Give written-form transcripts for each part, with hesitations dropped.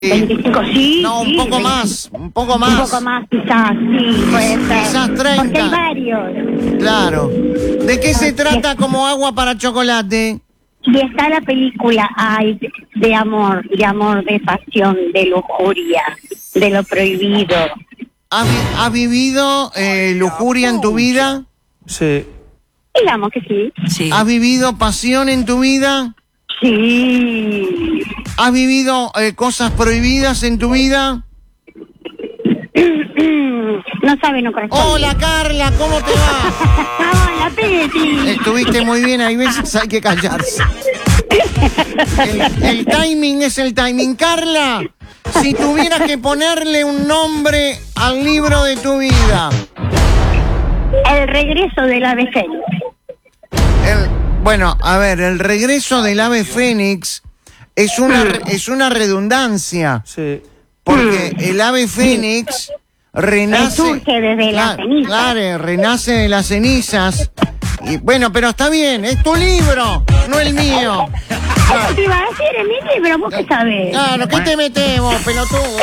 25, sí. No, un sí, poco 20, más, un poco más. Un poco más, quizás, sí, puede ser. Quizás 30. Porque hay varios. Claro. ¿De qué se trata Como agua para chocolate? Y está la película, ay, de amor, de pasión, de lujuria, de lo prohibido. ¿Has vivido lujuria en tu vida? Sí. Digamos que sí. Sí. ¿Has vivido pasión en tu vida? Sí. ¿Has vivido cosas prohibidas en tu vida? No sabe, no corresponde. Hola Carla, ¿cómo te va? Hola, Peti. Estuviste muy bien, hay veces hay que callarse. El timing es el timing. Carla, si tuvieras que ponerle un nombre al libro de tu vida. El regreso del ave fénix. Bueno, a ver, el regreso del ave fénix es una redundancia. Sí. Porque el ave fénix renace... Surge desde las cenizas. Claro, renace de las cenizas. Y, bueno, pero está bien, es tu libro, no el mío. Eso te iba a decir, en mi libro, ¿vos qué sabés? Claro, ¿qué te metemos, pelotudo?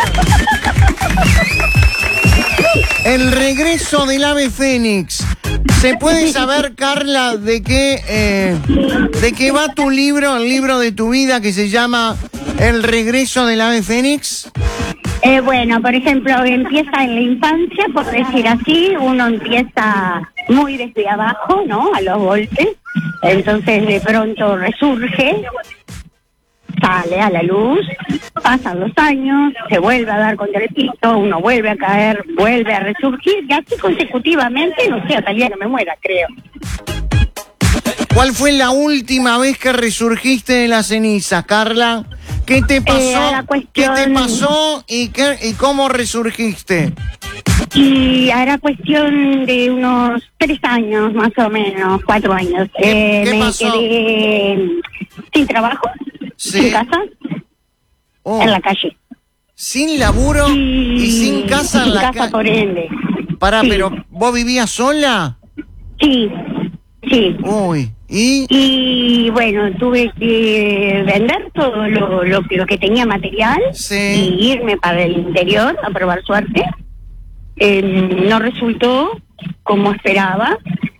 El regreso del ave fénix. ¿Se puede saber, Carla, de qué va tu libro, el libro de tu vida que se llama El regreso del ave fénix? Bueno, por ejemplo, empieza en la infancia, por decir así, uno empieza muy desde abajo, ¿no? A los golpes, entonces de pronto resurge, sale a la luz, pasan los años, se vuelve a dar contra el piso, uno vuelve a caer, vuelve a resurgir, y así consecutivamente, no sé, hasta el día que me muera, creo. ¿Cuál fue la última vez que resurgiste de las cenizas, Carla? ¿Qué te pasó? ¿Qué te pasó y cómo resurgiste? Y hará cuestión de unos 3 años, más o menos, 4 años. ¿Qué me pasó? quedé sin trabajo, Sí. sin casa, Oh, en la calle. sin laburo y sin casa en la casa, calle. por ende. Pará, Sí. pero ¿vos vivías sola? Sí, sí. Uy, ¿y? Y bueno, tuve que vender todo lo que tenía material Sí. y irme para el interior a probar suerte. No resultó como esperaba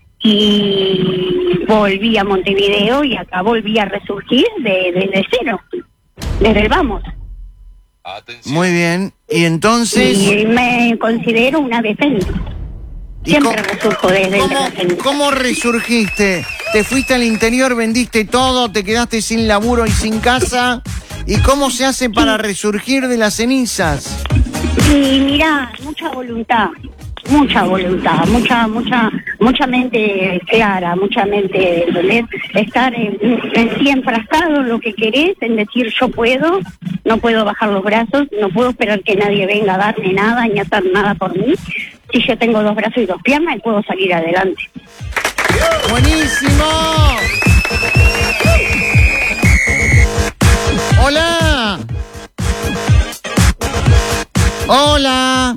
y volví a Montevideo y acá volví a resurgir desde cero, desde el vamos. Muy bien. Y entonces... Y me considero una defensa. ¿y Siempre resurjo desde la ceniza. ¿Cómo resurgiste? ¿Te fuiste al interior, vendiste todo, te quedaste sin laburo y sin casa? ¿Y cómo se hace para resurgir de las cenizas? Y mira, mucha voluntad, mucha mente clara, mucha mente, ¿entendés? Estar en sí enfrascado en lo que querés, en decir yo puedo, no puedo bajar los brazos, no puedo esperar que nadie venga a darme nada ni hacer nada por mí. Si yo tengo 2 brazos y 2 piernas, puedo salir adelante. ¡Buenísimo! ¡Hola! ¡Hola!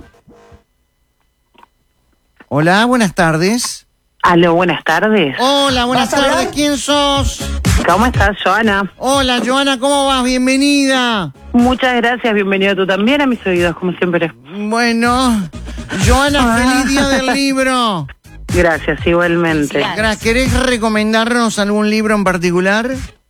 Hola, buenas tardes. Aló, buenas tardes. Hola, buenas tardes. ¿Quién sos? ¿Cómo estás, Joana? Hola, Joana, ¿cómo vas? Bienvenida. Muchas gracias, bienvenida tú también a mis oídos, como siempre. Bueno, Joana, feliz día del libro. Gracias, igualmente. ¿Querés recomendarnos algún libro en particular?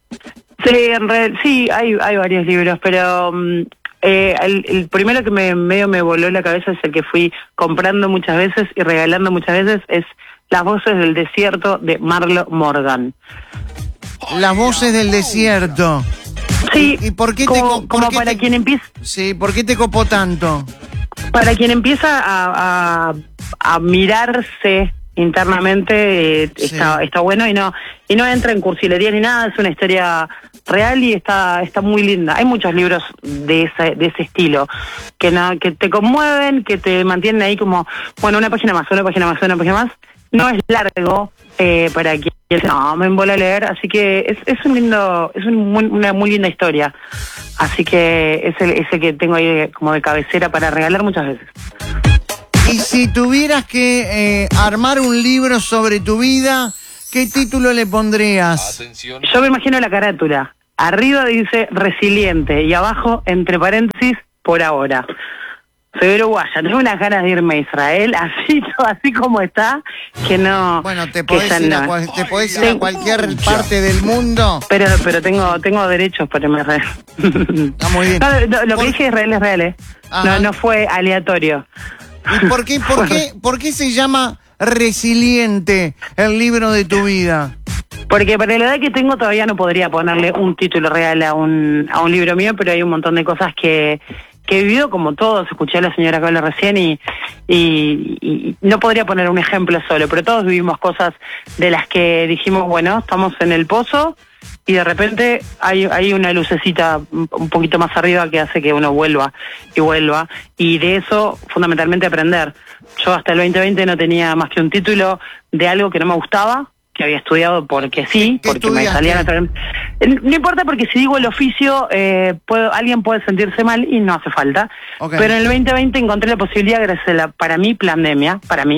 Sí, hay varios libros, pero el primero que medio me voló la cabeza es el que fui comprando muchas veces y regalando muchas veces, es Las voces del desierto de Marlo Morgan. Las voces del desierto. Sí, ¿Y por qué quien empieza... Sí, ¿por qué te copó tanto? Para quien empieza a mirarse internamente, Sí. está bueno y no entra en cursilería ni nada, es una historia real y está muy linda. Hay muchos libros de ese estilo que te conmueven, que te mantienen ahí como, bueno, una página más. No es largo para quien no me embola a leer, así que es una muy linda historia. Así que es el que tengo ahí como de cabecera para regalar muchas veces. Y si tuvieras que armar un libro sobre tu vida, ¿qué título le pondrías? Yo me imagino la carátula. Arriba dice resiliente y abajo, entre paréntesis, por ahora. Soy uruguaya, tengo unas ganas de irme a Israel, así como está, que no... Bueno, te podés ir, te podés ir a cualquier parte del mundo. Pero tengo derechos para irme a Israel. Está muy bien. No, lo que dije de Israel es real, ¿eh? No fue aleatorio. ¿Y por qué se llama Resiliente, el libro de tu vida? Porque para la edad que tengo todavía no podría ponerle un título real a un libro mío, pero hay un montón de cosas que he vivido, como todos. Escuché a la señora que habló recién y no podría poner un ejemplo solo, pero todos vivimos cosas de las que dijimos, bueno, estamos en el pozo y de repente hay una lucecita un poquito más arriba que hace que uno vuelva, y de eso fundamentalmente aprender. Yo hasta el 2020 no tenía más que un título de algo que no me gustaba, que había estudiado porque sí, porque me salían a traer... No importa, porque si digo el oficio, alguien puede sentirse mal y no hace falta. Okay. Pero en el 2020 encontré la posibilidad, gracias a para mí, pandemia,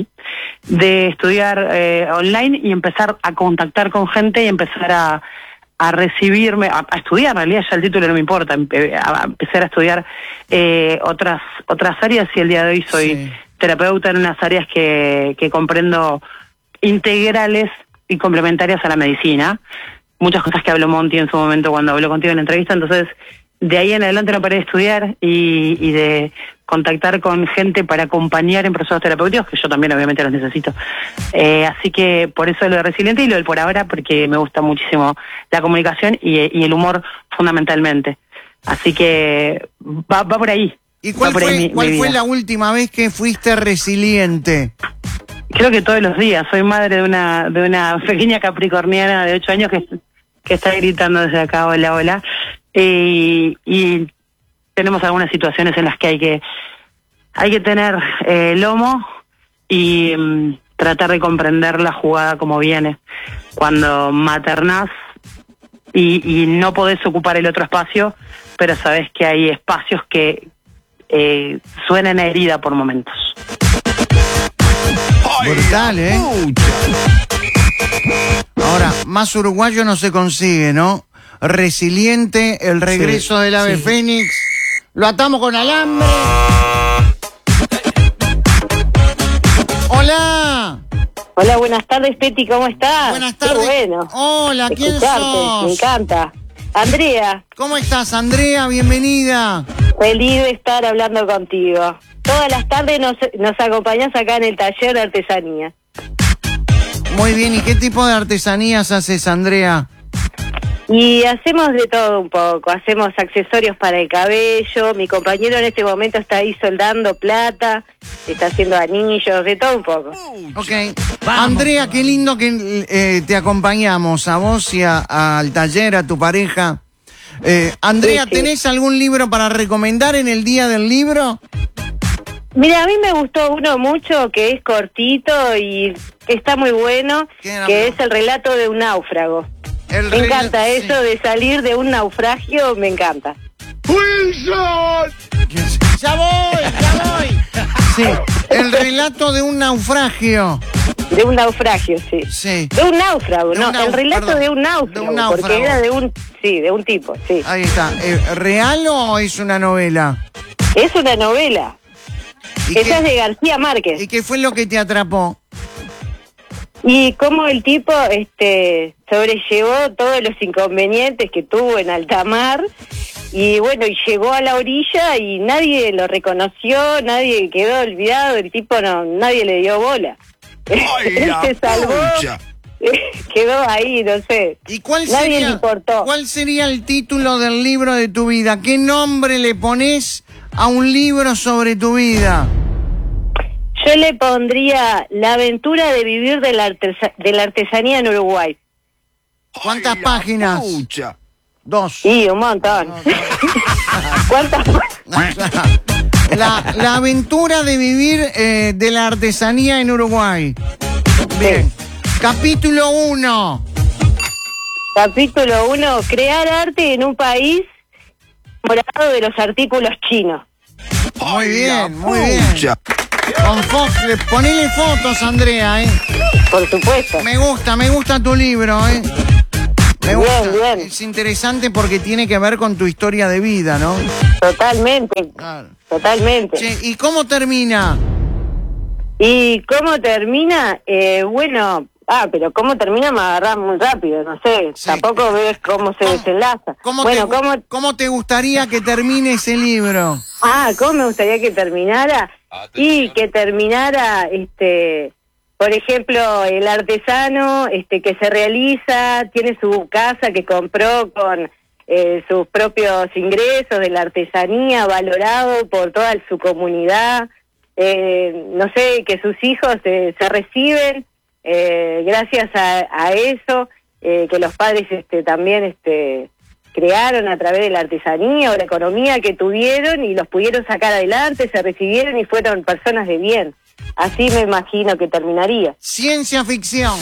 de estudiar online y empezar a contactar con gente y empezar a recibirme, a estudiar. En realidad ya el título no me importa, empezar a estudiar otras áreas, y el día de hoy soy terapeuta en unas áreas que comprendo, integrales y complementarias a la medicina. Muchas cosas que habló Monty en su momento cuando habló contigo en la entrevista. Entonces, de ahí en adelante no paré de estudiar y de contactar con gente para acompañar en procesos terapéuticos, que yo también obviamente los necesito. Así que por eso lo de Resiliente y lo del por ahora, porque me gusta muchísimo la comunicación y el humor fundamentalmente. Así que va por ahí. ¿Y cuál fue la última vez que fuiste resiliente? Creo que todos los días. Soy madre de una pequeña capricorniana de 8 años que está gritando desde acá, hola, hola. Y tenemos algunas situaciones en las que hay que tener lomo y tratar de comprender la jugada como viene. Cuando maternás y no podés ocupar el otro espacio, pero sabés que hay espacios que suenan a herida por momentos. Brutal, ¿eh? Ahora, más uruguayo no se consigue, ¿no? Resiliente, el regreso del ave fénix. Lo atamos con alambre. Hola. Hola, buenas tardes, Peti, ¿cómo estás? Buenas tardes. Qué bueno. Hola, ¿quién sos? Me encanta. Andrea. ¿Cómo estás, Andrea? Bienvenida. Feliz de estar hablando contigo. Todas las tardes nos acompañás acá en el taller de artesanía. Muy bien, ¿y qué tipo de artesanías haces, Andrea? Y hacemos de todo un poco. Hacemos accesorios para el cabello. Mi compañero en este momento está ahí soldando plata, está haciendo anillos, de todo un poco. Ok. Andrea, qué lindo que te acompañamos a vos y al taller, a tu pareja. Andrea, ¿tenés algún libro para recomendar en el Día del Libro? Mira, a mí me gustó uno mucho que es cortito y está muy bueno, que es El relato de un náufrago. Me encanta eso de salir de un naufragio, me encanta. ¡Wilson! ¡Ya voy! Sí, El relato de un naufragio. De un naufragio, sí. Sí. De un náufrago, el relato de un náufrago, porque era de un tipo, sí. Ahí está. ¿Real o es una novela? Es una novela. Esa es de García Márquez. ¿Y qué fue lo que te atrapó? Y cómo el tipo sobrellevó todos los inconvenientes que tuvo en alta mar, y bueno, y llegó a la orilla y nadie lo reconoció, nadie quedó olvidado, el tipo nadie le dio bola. Él se salvó, quedó ahí, no sé. ¿Y cuál nadie le importó. ¿Cuál sería el título del libro de tu vida? ¿Qué nombre le pones a un libro sobre tu vida? Yo le pondría La aventura de vivir de la artesanía en Uruguay. ¿Cuántas páginas? Pucha. 2. Sí, un montón. ¿Cuántas? La aventura de vivir de la artesanía en Uruguay. Bien. Capítulo 1. Capítulo 1. Crear arte en un país enamorado de los artículos chinos. Muy bien, muy bien. Ponele fotos, Andrea, Por supuesto. Me gusta tu libro, Me gusta. Bien. Es interesante porque tiene que ver con tu historia de vida, ¿no? Totalmente. Claro. Totalmente. Che, ¿y cómo termina? ¿Y cómo termina? Pero cómo termina me agarrás muy rápido, no sé. Sí. Tampoco ves cómo se desenlaza. ¿Cómo te gustaría que termine ese libro? ¿Cómo me gustaría que terminara? Y que terminara, por ejemplo, el artesano que se realiza, tiene su casa que compró con sus propios ingresos de la artesanía, valorado por toda su comunidad, no sé, que sus hijos se reciben gracias a eso, que los padres también crearon a través de la artesanía o la economía que tuvieron y los pudieron sacar adelante, se recibieron y fueron personas de bien. Así me imagino que terminaría. Ciencia ficción.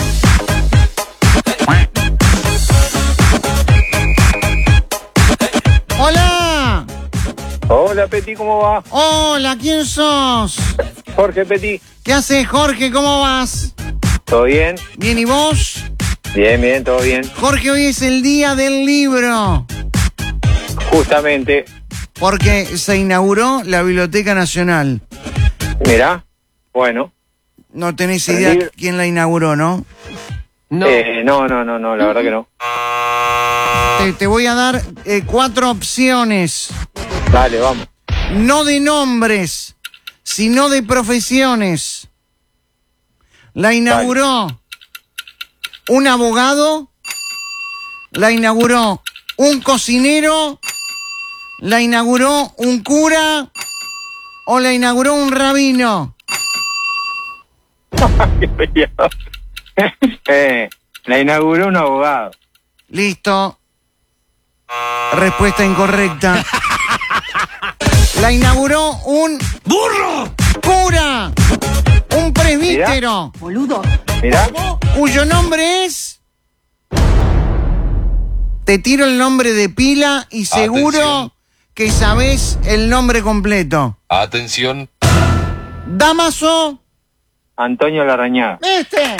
Hola. Hola, Peti, ¿cómo va? Hola, ¿quién sos? Jorge, Peti. ¿Qué haces, Jorge? ¿Cómo vas? ¿Todo bien? Bien, ¿y vos? Bien, todo bien. Jorge, hoy es el día del libro. Justamente. Porque se inauguró la Biblioteca Nacional. Mirá, bueno. No tenés idea quién la inauguró, ¿no? No, la verdad que no. Te voy a dar 4 opciones. Dale, vamos. No de nombres, sino de profesiones. La inauguró un abogado, la inauguró un cocinero, la inauguró un cura o la inauguró un rabino. La inauguró un abogado. Listo. Respuesta incorrecta. La inauguró un burro, cura, un presbítero, Boludo. Mirá. cuyo nombre es... Te tiro el nombre de pila y seguro Atención. que sabés el nombre completo. Atención. Damaso. Antonio Larrañaga. ¿Viste?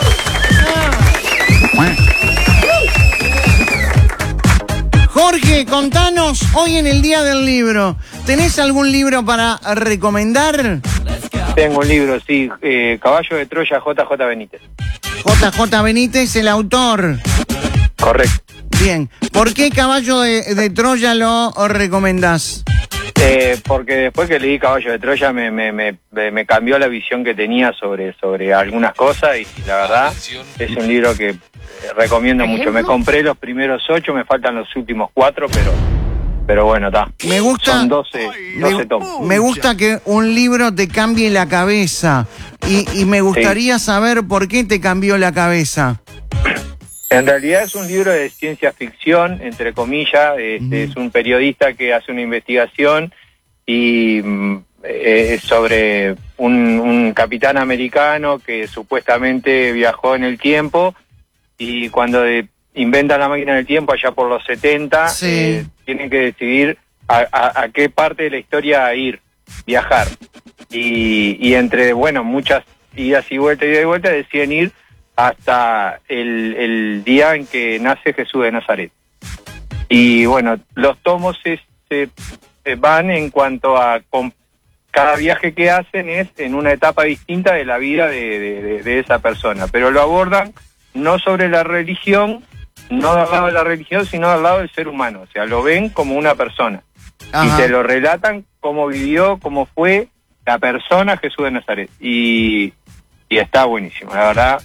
Jorge, contanos, hoy en el Día del Libro, ¿tenés algún libro para recomendar? Tengo un libro, sí, Caballo de Troya, JJ Benítez. JJ Benítez, el autor. Correcto. Bien, ¿por qué Caballo de Troya lo recomendás? Porque después que leí Caballo de Troya me cambió la visión que tenía sobre algunas cosas y la verdad es un libro que recomiendo mucho. Me compré los primeros 8, me faltan los últimos 4, pero bueno, está. Me gusta. Son 12 tomos. Me gusta que un libro te cambie la cabeza y me gustaría saber por qué te cambió la cabeza. En realidad es un libro de ciencia ficción, entre comillas. Es un periodista que hace una investigación y sobre un capitán americano que supuestamente viajó en el tiempo y cuando inventan la máquina del tiempo allá por los 70, tienen que decidir a qué parte de la historia viajar. Y entre, muchas idas y vueltas, deciden ir hasta el día en que nace Jesús de Nazaret. Y bueno, los tomos se van en cuanto a cada viaje que hacen es en una etapa distinta de la vida de esa persona, pero lo abordan no sobre la religión, no del lado de la religión, sino del lado del ser humano, o sea, lo ven como una persona. Ajá. Y te lo relatan cómo vivió, cómo fue la persona Jesús de Nazaret. Y está buenísimo, la verdad.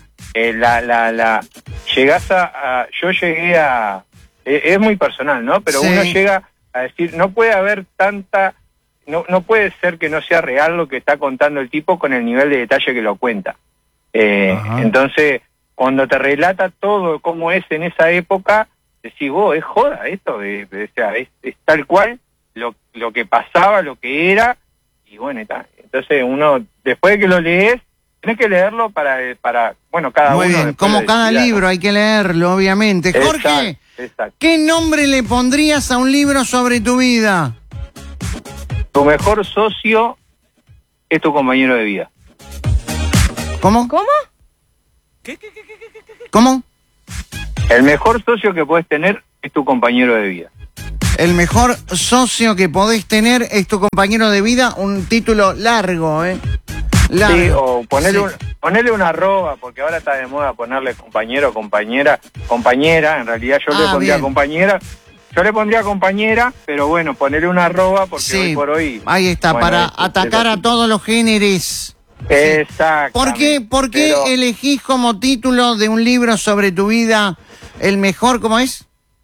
Llegás yo llegué a... es muy personal, ¿no? Pero uno llega a decir, no puede haber tanta... No puede ser que no sea real lo que está contando el tipo con el nivel de detalle que lo cuenta. Entonces, cuando te relata todo cómo es en esa época, decís, vos, es joda esto, o sea, es tal cual lo que pasaba, lo que era, y bueno, está. Entonces uno, después de que lo lees, tenés que leerlo para cada Muy uno. Muy bien, como cada libro hay que leerlo, obviamente. Jorge, exacto. ¿Qué nombre le pondrías a un libro sobre tu vida? Tu mejor socio es tu compañero de vida. ¿Cómo? ¿Cómo? ¿Cómo? El mejor socio que puedes tener es tu compañero de vida. El mejor socio que podés tener es tu compañero de vida, un título largo, Largo. Sí, o ponerle, Sí. ponerle una arroba, porque ahora está de moda ponerle compañero, compañera, en realidad yo le pondría bien. compañera. Yo le pondría compañera, pero bueno, ponerle una arroba porque Sí, hoy por hoy... ahí está, bueno, para es atacar a así. todos los géneros. Exacto. ¿Por qué elegís como título de un libro sobre tu vida el mejor, cómo es?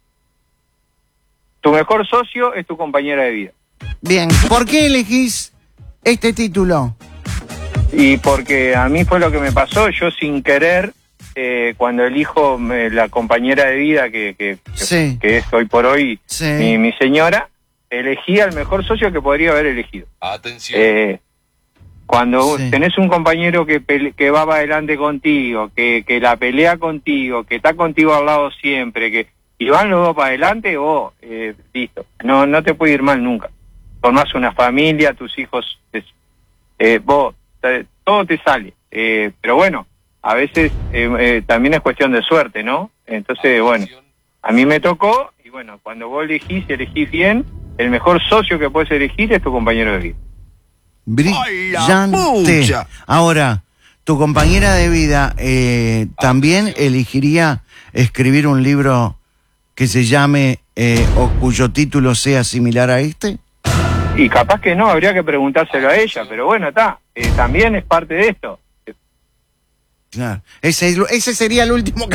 Tu mejor socio es tu compañera de vida. Bien, ¿por qué elegís este título? Y porque a mí fue lo que me pasó, yo sin querer, cuando elijo la compañera de vida que Sí. es hoy por hoy Sí. mi señora, elegí al mejor socio que podría haber elegido. Atención. Cuando Sí. tenés un compañero que va para adelante contigo, que la pelea contigo, que está contigo al lado siempre, y van los dos para adelante, listo. No te puede ir mal nunca. Formás una familia, tus hijos, todo te sale. Pero bueno, a veces también es cuestión de suerte, ¿no? Entonces, bueno, a mí me tocó, y bueno, cuando vos elegís bien, el mejor socio que puedes elegir es tu compañero de vida. Brillante. Ahora, tu compañera de vida también elegiría escribir un libro que se llame o cuyo título sea similar a este. Y capaz que no, habría que preguntárselo a ella, pero bueno, también es parte de esto. Claro. Ese sería el último